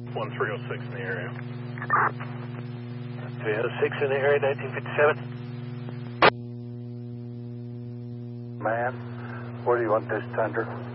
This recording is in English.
1306 in the area. 306 in the area, 1957. Man, where do you want this thunder?